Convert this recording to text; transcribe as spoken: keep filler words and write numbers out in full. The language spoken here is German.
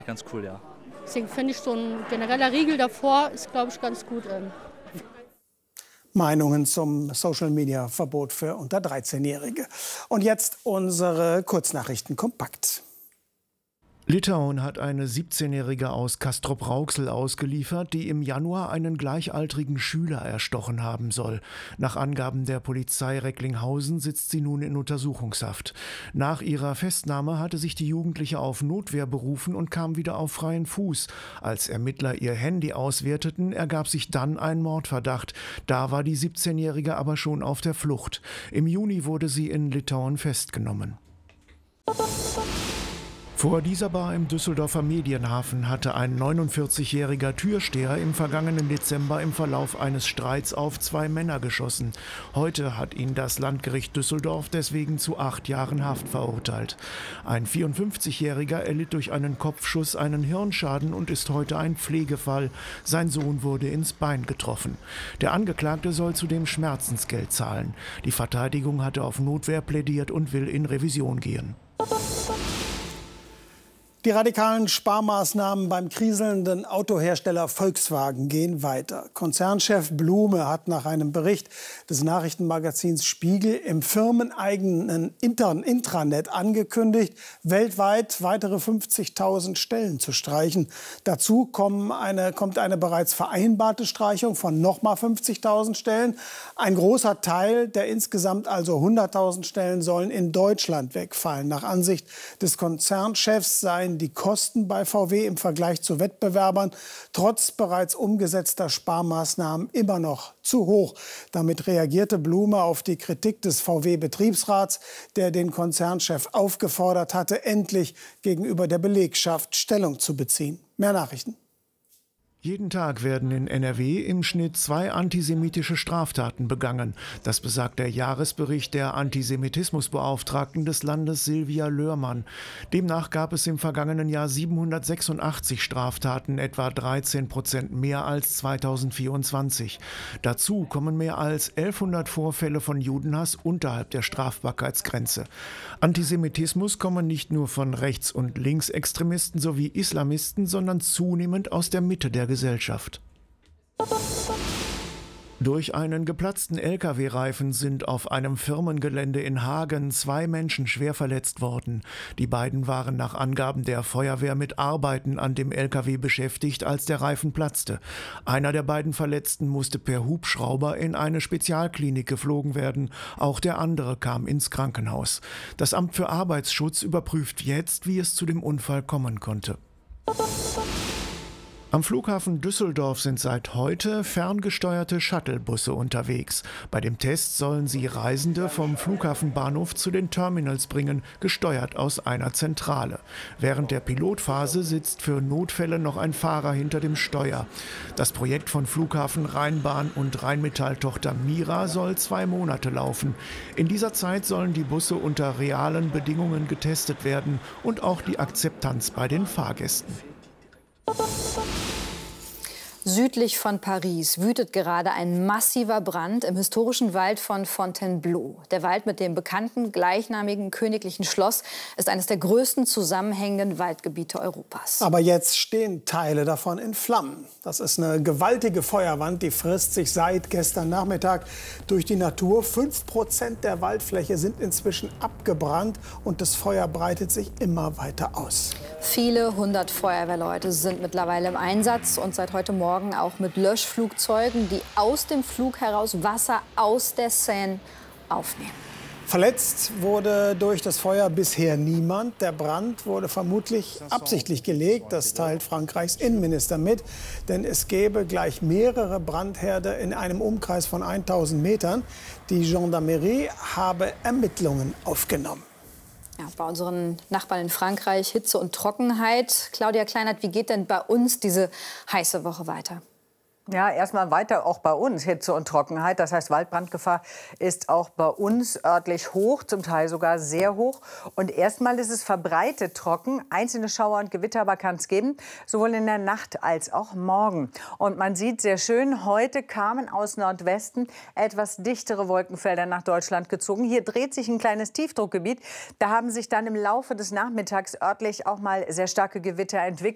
Ganz cool, ja. Deswegen finde ich, so ein genereller Riegel davor ist, glaube ich, ganz gut. Ähm. Meinungen zum Social-Media-Verbot für unter dreizehnjährige. Und jetzt unsere Kurznachrichten kompakt. Litauen hat eine siebzehnjährige aus Castrop-Rauxel ausgeliefert, die im Januar einen gleichaltrigen Schüler erstochen haben soll. Nach Angaben der Polizei Recklinghausen sitzt sie nun in Untersuchungshaft. Nach ihrer Festnahme hatte sich die Jugendliche auf Notwehr berufen und kam wieder auf freien Fuß. Als Ermittler ihr Handy auswerteten, ergab sich dann ein Mordverdacht. Da war die siebzehnjährige aber schon auf der Flucht. Im Juni wurde sie in Litauen festgenommen. Vor dieser Bar im Düsseldorfer Medienhafen hatte ein neunundvierzigjähriger Türsteher im vergangenen Dezember im Verlauf eines Streits auf zwei Männer geschossen. Heute hat ihn das Landgericht Düsseldorf deswegen zu acht Jahren Haft verurteilt. Ein vierundfünfzigjähriger erlitt durch einen Kopfschuss einen Hirnschaden und ist heute ein Pflegefall. Sein Sohn wurde ins Bein getroffen. Der Angeklagte soll zudem Schmerzensgeld zahlen. Die Verteidigung hatte auf Notwehr plädiert und will in Revision gehen. Die radikalen Sparmaßnahmen beim kriselnden Autohersteller Volkswagen gehen weiter. Konzernchef Blume hat nach einem Bericht des Nachrichtenmagazins Spiegel im firmeneigenen Intranet angekündigt, weltweit weitere fünfzigtausend Stellen zu streichen. Dazu kommen eine, kommt eine bereits vereinbarte Streichung von nochmal fünfzigtausend Stellen. Ein großer Teil der insgesamt also hunderttausend Stellen sollen in Deutschland wegfallen. Nach Ansicht des Konzernchefs seien die Kosten bei V W im Vergleich zu Wettbewerbern trotz bereits umgesetzter Sparmaßnahmen immer noch zu hoch. Damit reagierte Blume auf die Kritik des V W-Betriebsrats, der den Konzernchef aufgefordert hatte, endlich gegenüber der Belegschaft Stellung zu beziehen. Mehr Nachrichten. Jeden Tag werden in N R W im Schnitt zwei antisemitische Straftaten begangen. Das besagt der Jahresbericht der Antisemitismusbeauftragten des Landes Silvia Löhrmann. Demnach gab es im vergangenen Jahr siebenhundertsechsundachtzig Straftaten, etwa dreizehn Prozent mehr als zweitausendvierundzwanzig. Dazu kommen mehr als elfhundert Vorfälle von Judenhass unterhalb der Strafbarkeitsgrenze. Antisemitismus komme nicht nur von Rechts- und Linksextremisten sowie Islamisten, sondern zunehmend aus der Mitte der Gesellschaft. Durch einen geplatzten L K W-Reifen sind auf einem Firmengelände in Hagen zwei Menschen schwer verletzt worden. Die beiden waren nach Angaben der Feuerwehr mit Arbeiten an dem L K W beschäftigt, als der Reifen platzte. Einer der beiden Verletzten musste per Hubschrauber in eine Spezialklinik geflogen werden. Auch der andere kam ins Krankenhaus. Das Amt für Arbeitsschutz überprüft jetzt, wie es zu dem Unfall kommen konnte. Am Flughafen Düsseldorf sind seit heute ferngesteuerte Shuttlebusse unterwegs. Bei dem Test sollen sie Reisende vom Flughafenbahnhof zu den Terminals bringen, gesteuert aus einer Zentrale. Während der Pilotphase sitzt für Notfälle noch ein Fahrer hinter dem Steuer. Das Projekt von Flughafen Rheinbahn und Rheinmetall-Tochter Mira soll zwei Monate laufen. In dieser Zeit sollen die Busse unter realen Bedingungen getestet werden und auch die Akzeptanz bei den Fahrgästen. Südlich von Paris wütet gerade ein massiver Brand im historischen Wald von Fontainebleau. Der Wald mit dem bekannten gleichnamigen königlichen Schloss ist eines der größten zusammenhängenden Waldgebiete Europas. Aber jetzt stehen Teile davon in Flammen. Das ist eine gewaltige Feuerwand, die frisst sich seit gestern Nachmittag durch die Natur. Fünf Prozent der Waldfläche sind inzwischen abgebrannt und das Feuer breitet sich immer weiter aus. Viele hundert Feuerwehrleute sind mittlerweile im Einsatz und seit heute Morgen auch mit Löschflugzeugen, die aus dem Flug heraus Wasser aus der Seine aufnehmen. Verletzt wurde durch das Feuer bisher niemand. Der Brand wurde vermutlich absichtlich gelegt. Das teilt Frankreichs Innenminister mit. Denn es gäbe gleich mehrere Brandherde in einem Umkreis von tausend Metern. Die Gendarmerie habe Ermittlungen aufgenommen. Ja, bei unseren Nachbarn in Frankreich Hitze und Trockenheit. Claudia Kleinert, wie geht denn bei uns diese heiße Woche weiter? Ja, erstmal weiter auch bei uns Hitze und Trockenheit. Das heißt, Waldbrandgefahr ist auch bei uns örtlich hoch, zum Teil sogar sehr hoch. Und erstmal ist es verbreitet trocken. Einzelne Schauer und Gewitter aber kann es geben, sowohl in der Nacht als auch morgen. Und man sieht sehr schön, heute kamen aus Nordwesten etwas dichtere Wolkenfelder nach Deutschland gezogen. Hier dreht sich ein kleines Tiefdruckgebiet. Da haben sich dann im Laufe des Nachmittags örtlich auch mal sehr starke Gewitter entwickelt.